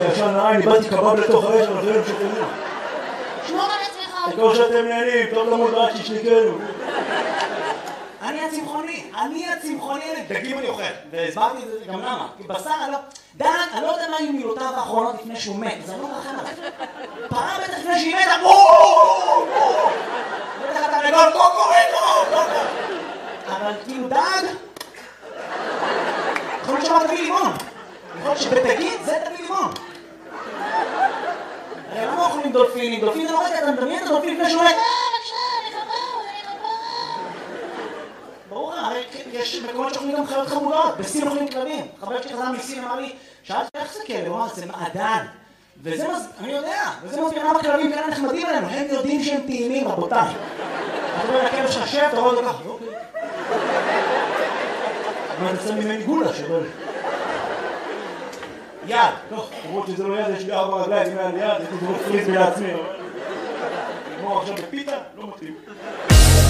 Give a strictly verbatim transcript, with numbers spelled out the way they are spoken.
ישן נעי, אני באתי קבב לתוך האש, אבל זה לא שתמיד. שמור על עצמך. הכל שאתם נהנים, טוב למוד רק שישניקנו. אני הצמחוני, אני הצמחוני, דגים אני אוכל. והסברתי את זה גם למה. כי בשר, אני לא... דן, אני לא יודע מה היו מילותיו האחרונות לפני שהוא מת, זה לא מרחם עליו. פרה בטח לפני שהיא מתה, בואו! בטח אתה רגול, קוקוריקו! אבל כאילו דג... יכול להיות שאמר תביא לימון. יכול להיות שבדגים זה תביא לימון. הרי למה אוכלים דולפינים? דולפין זה לא רגע, אתה מדמיין את הדולפין לפני שהוא מת. ברור, הרי יש מקומות שאוכלים גם חיות חמודות, בסין אוכלים כלבים. חבר שלי חזר מסין אמר לי, שאלתי איך זה כלב? הוא אמר, זה מעדן. וזה מז... אני יודע, וזה מסביר למה כלבים כאלה נחמדים עלינו, הם יודעים שהם טעימים, רבותיי. אתה אומר לכלב ששב, אתה רואה את זה ככה, אוקיי. אבל זה ממני גולה שבל. יד, טוב, למרות שזה לא יד, יש לי ארבע רגליים, אם היה לי יד, הייתי זרוק פריז לעצמי. נגמור עכשיו בפיתה, לא מתאים.